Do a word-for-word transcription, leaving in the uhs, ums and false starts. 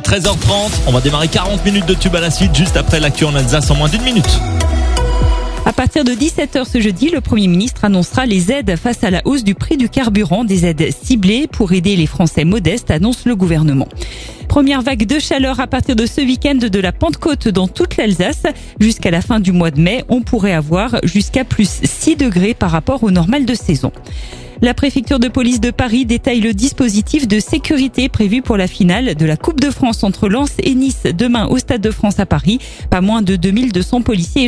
treize heures trente. On va démarrer quarante minutes de tube à la suite, juste après l'actu en Alsace en moins d'une minute. À partir de dix-sept heures ce jeudi, le Premier ministre annoncera les aides face à la hausse du prix du carburant, des aides ciblées pour aider les Français modestes, annonce le gouvernement. Première vague de chaleur à partir de ce week-end de la Pentecôte dans toute l'Alsace. Jusqu'à la fin du mois de mai, on pourrait avoir jusqu'à plus six degrés par rapport au normal de saison. La préfecture de police de Paris détaille le dispositif de sécurité prévu pour la finale de la Coupe de France entre Lens et Nice demain au Stade de France à Paris. Pas moins de deux mille deux cents policiers et